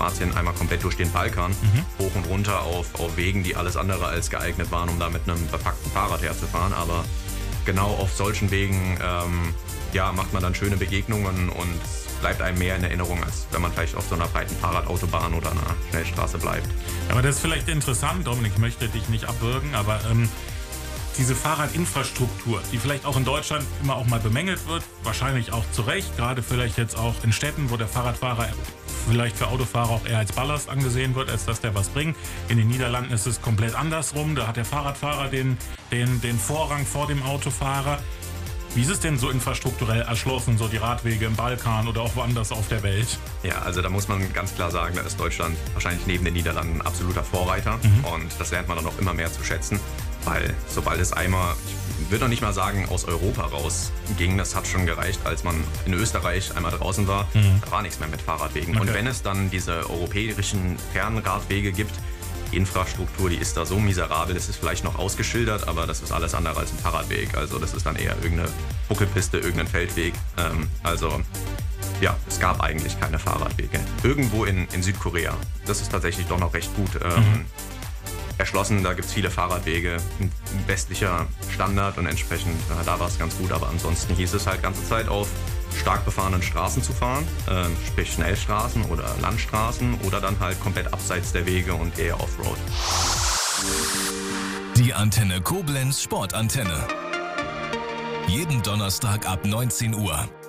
Kroatien einmal komplett durch den Balkan, hoch und runter auf Wegen, die alles andere als geeignet waren, um da mit einem bepackten Fahrrad herzufahren. Aber genau auf solchen Wegen macht man dann schöne Begegnungen und bleibt einem mehr in Erinnerung, als wenn man vielleicht auf so einer breiten Fahrradautobahn oder einer Schnellstraße bleibt. Aber das ist vielleicht interessant, Dominik, ich möchte dich nicht abwürgen, aber diese Fahrradinfrastruktur, die vielleicht auch in Deutschland immer auch mal bemängelt wird, wahrscheinlich auch zu Recht, gerade vielleicht jetzt auch in Städten, wo der Fahrradfahrer vielleicht für Autofahrer auch eher als Ballast angesehen wird, als dass der was bringt. In den Niederlanden ist es komplett andersrum, da hat der Fahrradfahrer den Vorrang vor dem Autofahrer. Wie ist es denn so infrastrukturell erschlossen, so die Radwege im Balkan oder auch woanders auf der Welt? Ja, also da muss man ganz klar sagen, da ist Deutschland wahrscheinlich neben den Niederlanden ein absoluter Vorreiter. Und das lernt man dann auch immer mehr zu schätzen, weil sobald es einmal, ich würde noch nicht mal sagen, aus Europa rausging, das hat schon gereicht, als man in Österreich einmal draußen war, da war nichts mehr mit Fahrradwegen. Okay. Und wenn es dann diese europäischen Fernradwege gibt, die Infrastruktur, die ist da so miserabel, das ist vielleicht noch ausgeschildert, aber das ist alles andere als ein Fahrradweg. Also das ist dann eher irgendeine Buckelpiste, irgendein Feldweg. Es gab eigentlich keine Fahrradwege. Irgendwo in Südkorea, das ist tatsächlich doch noch recht gut erschlossen. Da gibt es viele Fahrradwege, ein westlicher Standard und entsprechend, da war es ganz gut. Aber ansonsten hieß es halt ganze Zeit auf stark befahrenen Straßen zu fahren, sprich Schnellstraßen oder Landstraßen oder dann halt komplett abseits der Wege und eher Offroad. Die Antenne Koblenz Sportantenne. Jeden Donnerstag ab 19 Uhr.